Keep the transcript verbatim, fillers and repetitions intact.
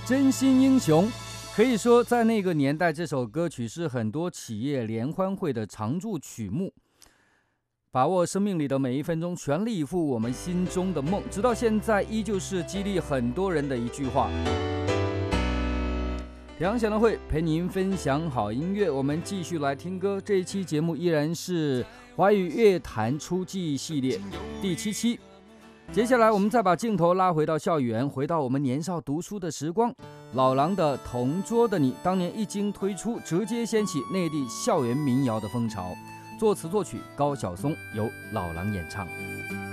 真心英雄。可以说，在那个年代，这首歌曲是很多企业联欢会的常驻曲目。把握生命里的每一分钟，全力以赴我们心中的梦，直到现在依旧是激励很多人的一句话。梁晓的会陪您分享好音乐，我们继续来听歌。这一期节目依然是华语乐坛初季系列第七期。接下来我们再把镜头拉回到校园，回到我们年少读书的时光。老狼的《同桌的你》当年一经推出，直接掀起内地校园民谣的风潮。作词作曲高晓松，由老狼演唱。